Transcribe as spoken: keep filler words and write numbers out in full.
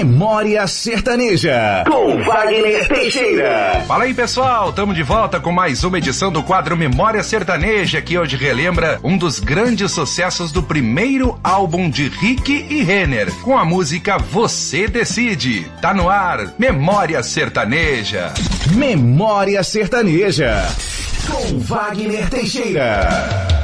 Memória Sertaneja, com Wagner Teixeira. Fala aí, pessoal, estamos de volta com mais uma edição do quadro Memória Sertaneja, que hoje relembra um dos grandes sucessos do primeiro álbum de Rick e Renner, com a música Você Decide. Tá no ar, Memória Sertaneja. Memória Sertaneja, com Wagner Teixeira.